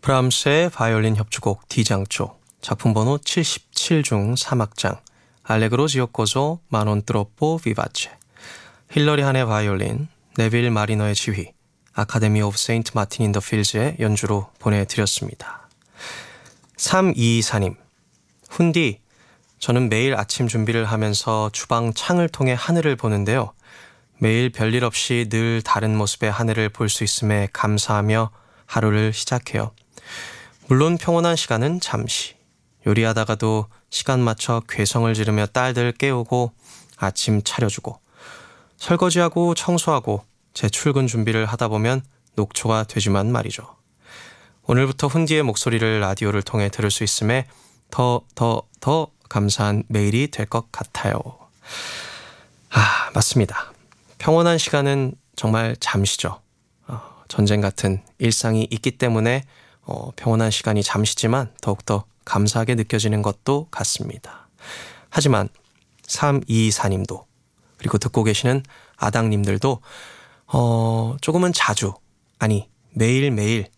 브람스의 바이올린 협주곡 D장조, 작품 번호 77 중 3악장, 알레그로 지오코조 마논 트로포 비바체, 힐러리 한의 바이올린, 네빌 마리너의 지휘, 아카데미 오브 세인트 마틴 인 더 필즈의 연주로 보내드렸습니다. 324님, 훈디, 저는 매일 아침 준비를 하면서 주방 창을 통해 하늘을 보는데요. 매일 별일 없이 늘 다른 모습의 하늘을 볼 수 있음에 감사하며 하루를 시작해요. 물론 평온한 시간은 잠시. 요리하다가도 시간 맞춰 괴성을 지르며 딸들 깨우고 아침 차려주고 설거지하고 청소하고 제 출근 준비를 하다 보면 녹초가 되지만 말이죠. 오늘부터 훈디의 목소리를 라디오를 통해 들을 수 있음에 더 감사한 매일이 될 것 같아요. 맞습니다. 평온한 시간은 정말 잠시죠. 전쟁 같은 일상이 있기 때문에 평온한 시간이 잠시지만 더욱더 감사하게 느껴지는 것도 같습니다. 하지만 324님도 그리고 듣고 계시는 아당님들도 조금은 자주, 아니 매일매일